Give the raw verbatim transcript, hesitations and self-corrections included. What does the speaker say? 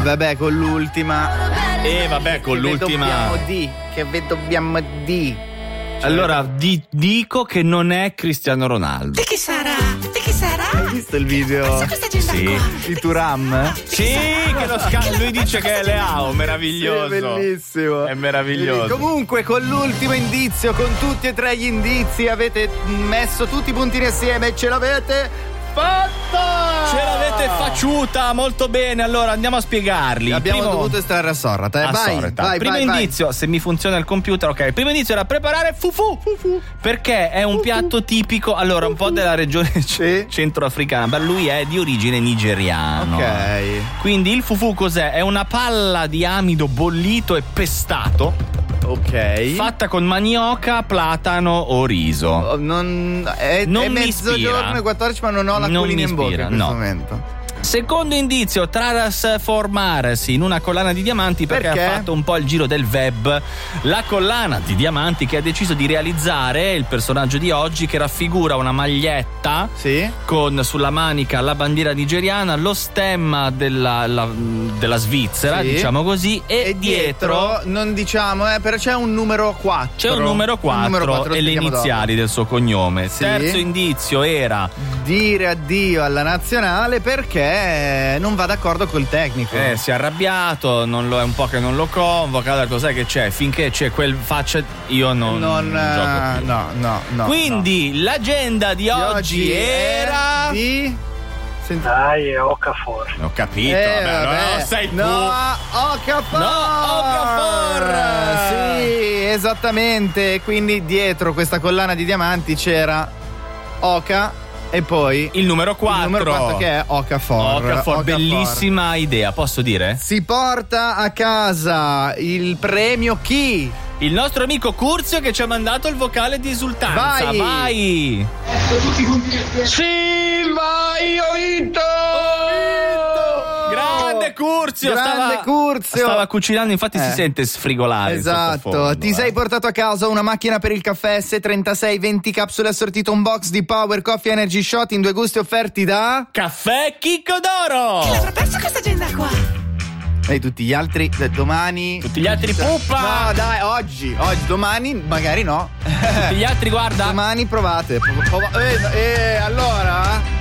Vabbè, con l'ultima. E vabbè, con che l'ultima. Che dobbiamo di, che ve dobbiamo di. Cioè, allora, di, dico che non è Cristiano Ronaldo. Di chi sarà? Di chi sarà? Hai visto il video? Sì. Di Turam? Sì, che lo sca- lui dice che è Leao, meraviglioso. Sì, è bellissimo. È meraviglioso. Comunque, con l'ultimo indizio, con tutti e tre gli indizi, avete messo tutti i puntini assieme e ce l'avete fatta! Ce l'avete facciuta molto bene. Allora andiamo a spiegarli. Abbiamo Primo... dovuto estrarre a Sorrata. Eh, a vai, Sorrata. vai, Primo vai, indizio, vai. se mi funziona il computer, ok. Il primo indizio era preparare fufu, fufu. Perché è un piatto tipico, allora, un po' della regione Sì. centroafricana, ma lui è di origine nigeriana. Ok. Quindi il fufu cos'è? È una palla di amido bollito e pestato. Ok. Fatta con manioca, platano o riso. Oh, non, è, Non è mi mezzogiorno ispira. e quattordici, ma non ho la Non colina mi in bocca ispira, in questo no. momento. Secondo indizio, trasformarsi in una collana di diamanti perché, Perché? ha fatto un po' il giro del web. La collana di diamanti che ha deciso di realizzare il personaggio di oggi, che raffigura una maglietta Sì. con sulla manica la bandiera nigeriana, lo stemma della, la- della Svizzera, Sì. diciamo così, e, E dietro, non diciamo, eh, però c'è un numero quattro. c'è un numero quattro, Un numero quattro, lo e le spieghiamo iniziali del suo cognome. Sì. Terzo indizio era dire addio alla nazionale perché non va d'accordo col tecnico. Eh, si è arrabbiato, non lo, è un po' che non lo convoca. Allora, cos'è che c'è? Finché c'è quel faccia, io non, non, non gioco eh, più. no, no, no. Quindi no. l'agenda di, Di oggi era. di Senti... Dai, è Okafor. Ho capito, Eh, vabbè, allora vabbè. non sei tu. No, Okafor! No, Okafor! Sì, esattamente. Quindi dietro questa collana di diamanti c'era Oka e poi Il numero quattro. il numero quattro che è Okafor. Okafor, Okafor. bellissima idea, posso dire? Si porta a casa il premio chi? Il nostro amico Curzio che ci ha mandato il vocale di esultanza. Vai! Vai! Silva, io ho vinto! Grande Curzio! Grande stava, Curzio! Stava cucinando, infatti Eh. si sente sfrigolare. in Esatto, sottofondo, ti eh. sei portato a casa una macchina per il caffè S trentasei, venti capsule assortito, un box di Power Coffee Energy Shot in due gusti offerti da... Caffè Chicco d'Oro! L'avrà persa questa agenda qua? E tutti gli altri eh, domani... Tutti gli altri puppa! No dai, oggi, oggi, domani magari no. Tutti gli altri, guarda. Domani provate. Prov- prov- eh, eh, allora...